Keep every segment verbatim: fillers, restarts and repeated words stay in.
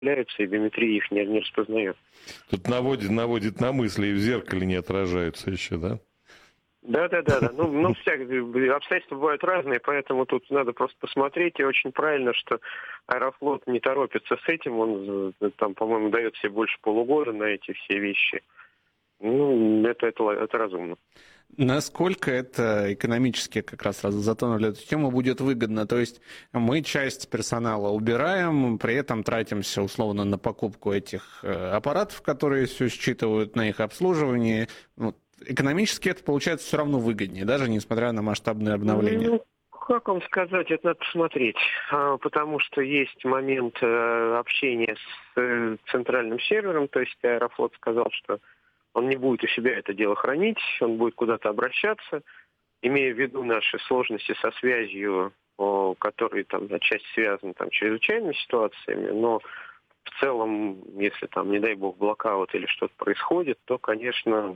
являются, и биометрия их не, не распознает. Тут наводит, наводит на мысли, и в зеркале не отражаются еще, да? Да, да, да, да. Ну, ну, всякие обстоятельства бывают разные, поэтому тут надо просто посмотреть. И очень правильно, что Аэрофлот не торопится с этим. Он там, по-моему, дает себе больше полугода на эти все вещи. Ну, это, это, это разумно. Насколько это экономически, как раз сразу затонули эту тему, будет выгодно? То есть мы часть персонала убираем, при этом тратимся условно на покупку этих аппаратов, которые все считывают, на их обслуживание. Вот. Экономически это получается все равно выгоднее, даже несмотря на масштабные обновления. Ну, как вам сказать, это надо посмотреть. Потому что есть момент общения с центральным сервером, то есть Аэрофлот сказал, что он не будет у себя это дело хранить, он будет куда-то обращаться, имея в виду наши сложности со связью, которые там отчасти связаны там, чрезвычайными ситуациями, но в целом, если там, не дай бог, блокаут или что-то происходит, то, конечно,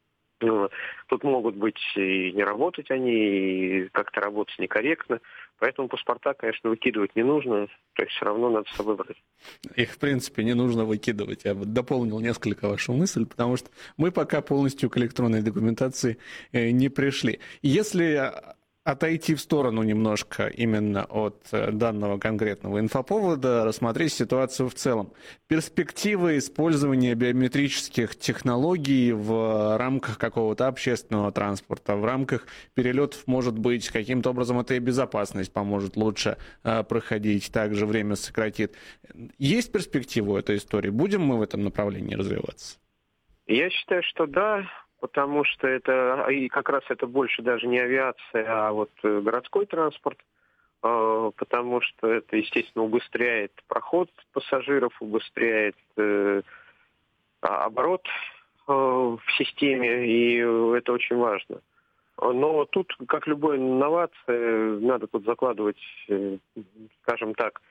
тут могут быть и не работать они, и как-то работать некорректно. Поэтому паспорта, конечно, выкидывать не нужно, то есть все равно надо с собой брать. Их, в принципе, не нужно выкидывать. Я вот дополнил несколько вашу мысль, потому что мы пока полностью к электронной документации не пришли. Если отойти в сторону немножко именно от данного конкретного инфоповода, рассмотреть ситуацию в целом. Перспективы использования биометрических технологий в рамках какого-то общественного транспорта, в рамках перелетов, может быть, каким-то образом это и безопасность поможет лучше проходить, также время сократит. Есть перспектива у этой истории? Будем мы в этом направлении развиваться? Я считаю, что да. Потому что это, и как раз это больше даже не авиация, а вот городской транспорт, потому что это, естественно, убыстряет проход пассажиров, убыстряет оборот в системе, и это очень важно. Но тут, как любой инновация, надо тут закладывать, скажем так,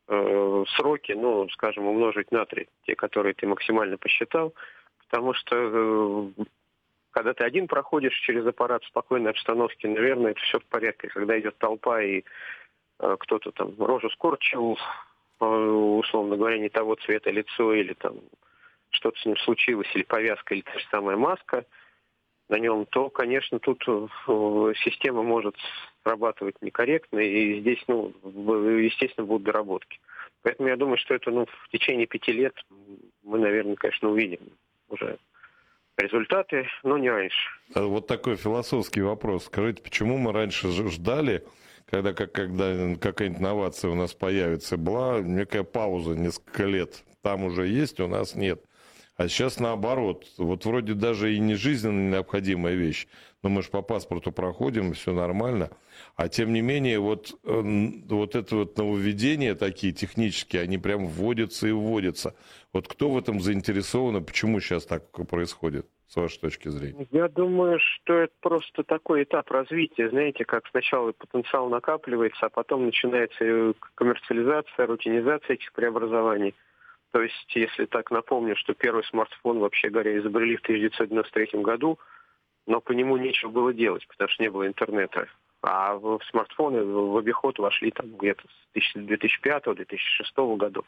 сроки, ну, скажем, умножить на три, те, которые ты максимально посчитал, потому что когда ты один проходишь через аппарат в спокойной обстановке, наверное, это все в порядке. Когда идет толпа и э, кто-то там рожу скорчил, э, условно говоря, не того цвета лицо, или там что-то с ним случилось, или повязка, или та же самая маска на нем, то, конечно, тут э, система может срабатывать некорректно, и здесь, ну, естественно, будут доработки. Поэтому я думаю, что это, ну, в течение пяти лет мы, наверное, конечно, увидим уже результаты, но не раньше. Вот такой философский вопрос. Скажите, почему мы раньше ждали, когда, как, когда какая-нибудь инновация у нас появится, была некая пауза несколько лет. Там уже есть, у нас нет. А сейчас наоборот. Вот вроде даже и не жизненно необходимая вещь, но мы же по паспорту проходим, все нормально. А тем не менее, вот, вот это вот нововведения такие технические, они прям вводятся и вводятся. Вот кто в этом заинтересован и почему сейчас так происходит, с вашей точки зрения? Я думаю, что это просто такой этап развития. Знаете, как сначала потенциал накапливается, а потом начинается коммерциализация, рутинизация этих преобразований. То есть, если так напомню, что первый смартфон, вообще говоря, изобрели в тысяча девятьсот девяносто третьем году, но по нему нечего было делать, потому что не было интернета. А в смартфоны в обиход вошли там где-то с две тысячи пятого — две тысячи шестого годов.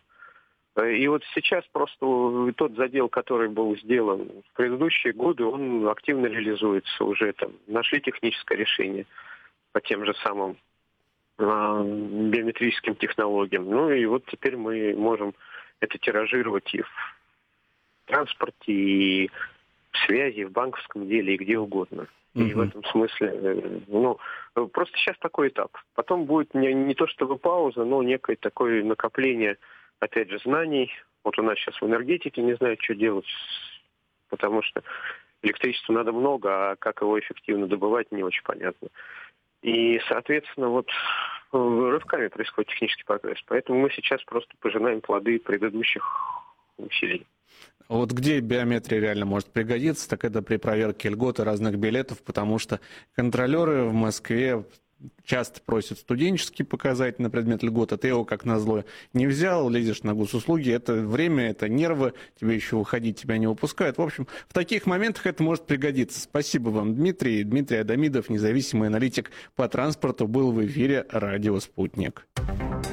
И вот сейчас просто тот задел, который был сделан в предыдущие годы, он активно реализуется уже. Там нашли техническое решение по тем же самым а, биометрическим технологиям. Ну и вот теперь мы можем это тиражировать и в транспорте, и в связи, и в банковском деле, и где угодно. И uh-huh. в этом смысле, ну, просто сейчас такой этап. Потом будет не, не то чтобы пауза, но некое такое накопление, опять же, знаний. Вот у нас сейчас в энергетике не знают, что делать, потому что электричества надо много, а как его эффективно добывать, не очень понятно. И, соответственно, вот рывками происходит технический прогресс. Поэтому мы сейчас просто пожинаем плоды предыдущих усилий. Вот где биометрия реально может пригодиться, так это при проверке льгот и разных билетов, потому что контролеры в Москве часто просят студенческий показатель на предмет льгот, а ты его, как назло, не взял, лезешь на госуслуги, это время, это нервы, тебе еще выходить, тебя не выпускают. В общем, в таких моментах это может пригодиться. Спасибо вам, Дмитрий. Дмитрий Адамидов, независимый аналитик по транспорту, был в эфире «Радио Спутник».